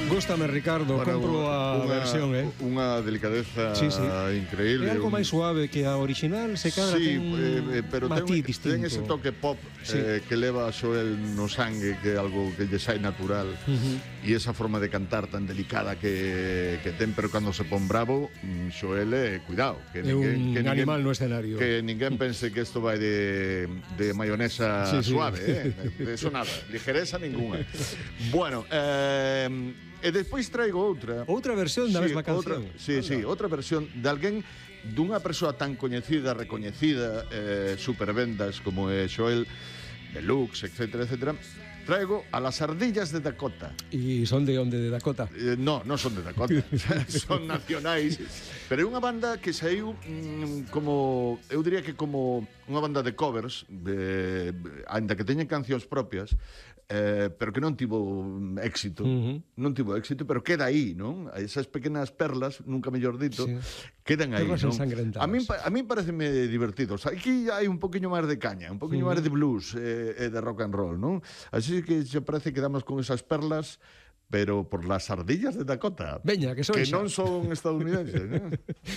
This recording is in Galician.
Gústame, Ricardo, Bueno, compro a versión, Unha delicadeza Sí, sí. increíble. É algo máis suave que a original, se cadra Sí, ten pero matiz ten distinto. ese toque pop Sí. que leva a Xoel no sangue, que é algo que lle sai natural. E esa forma de cantar tan delicada que ten, pero cando se pon bravo, Xoel, cuidado, que É un animal no escenario. Que ninguén pense que isto vai de mayonesa Sí, sí. suave, de eso nada, ligereza ninguna. Bueno, e despois traigo outra versión da mesma canción. Outra versión de alguén, dunha persoa tan coñecida, recoñecida, supervendas como é Xoel Deluxe, etcétera, etcétera. Traigo a las ardillas de Dakota. E son de onde? De Dakota? No son de Dakota. Son nacionais. Pero é unha banda que saiu como... Eu diría que como unha banda de covers, ainda que teñen cancións propias, pero que non tivo éxito. Non tivo éxito, pero queda aí, non? Esas pequenas perlas, nunca mellor dito, quedan aí, perlas non? ensangrentadas. A mí pareceme divertidos. Aquí hai un poquinho máis de caña, un poquinho máis de blues e de rock and roll, non? Así que se parece que damos con esas perlas, pero por las ardillas de Dakota. Veña, que son non son estadounidenses, non?